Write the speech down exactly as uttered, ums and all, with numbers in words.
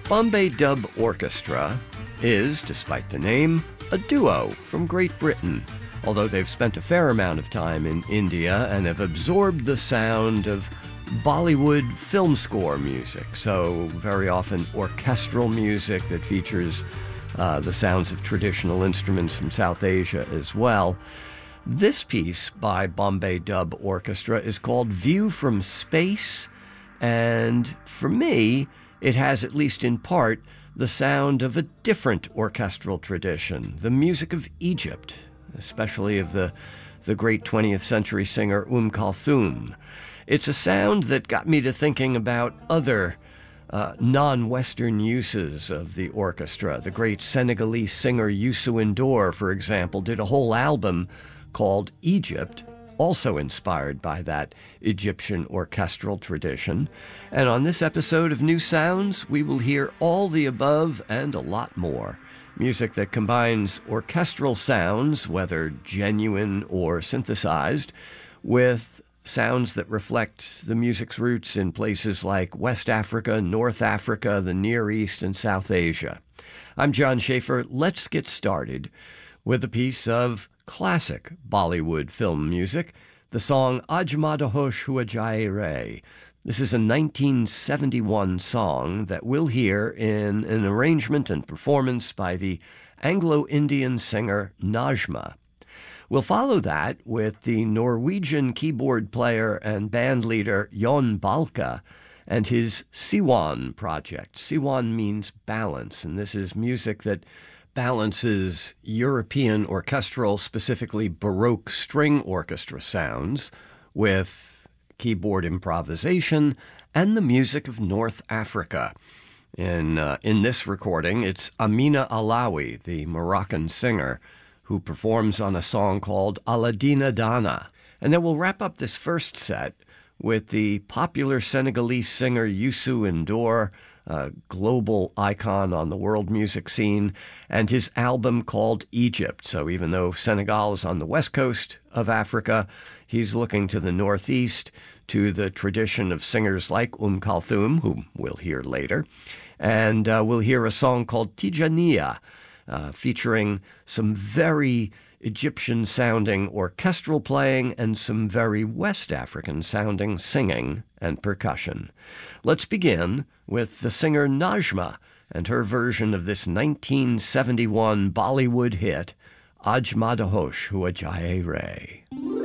Bombay Dub Orchestra is, despite the name, a duo from Great Britain, although they've spent a fair amount of time in India and have absorbed the sound of Bollywood film score music, so very often orchestral music that features uh, the sounds of traditional instruments from South Asia as well. This piece by Bombay Dub Orchestra is called View from Space, and for me, it has, at least in part, the sound of a different orchestral tradition, the music of Egypt, especially of the, the great twentieth century singer Umm Kulthum. It's a sound that got me to thinking about other uh, non-Western uses of the orchestra. The great Senegalese singer Youssou N'Dour, for example, did a whole album called Egypt, also inspired by that Egyptian orchestral tradition. And on this episode of New Sounds, we will hear all the above and a lot more. Music that combines orchestral sounds, whether genuine or synthesized, with sounds that reflect the music's roots in places like West Africa, North Africa, the Near East, and South Asia. I'm John Schaefer. Let's get started with a piece of classic Bollywood film music, the song Aaj Madhosh Hua Jaye Re. This is a nineteen seventy-one song that we'll hear in an arrangement and performance by the Anglo-Indian singer Najma. We'll follow that with the Norwegian keyboard player and band leader Jon Balke and his Siwan project. Siwan means balance, and this is music that balances European orchestral, specifically Baroque string orchestra sounds, with keyboard improvisation and the music of North Africa. In, uh, in this recording, it's Amina Alawi, the Moroccan singer, who performs on a song called Aladina Dana. And then we'll wrap up this first set with the popular Senegalese singer Youssou N'Dour, a global icon on the world music scene, and his album called Egypt. So even though Senegal is on the west coast of Africa, he's looking to the northeast, to the tradition of singers like Umm Kulthum, whom we'll hear later. And uh, we'll hear a song called Tijaniya, uh, featuring some very Egyptian-sounding orchestral playing and some very West African-sounding singing and percussion. Let's begin with the singer Najma and her version of this nineteen seventy-one Bollywood hit, Aaj Madhosh Hua Jaye Re.